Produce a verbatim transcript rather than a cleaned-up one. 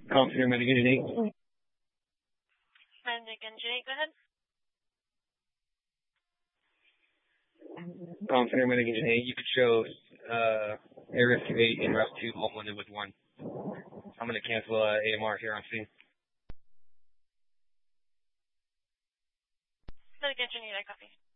Calm Center Medic Engine eight. Medic Engine eight, go ahead. Calm Center Medic Engine eight, you could show uh, Air Rescue eight and Route two all blended with one. I'm going to cancel uh, A M R here on scene. Medic Engine eight, I copy.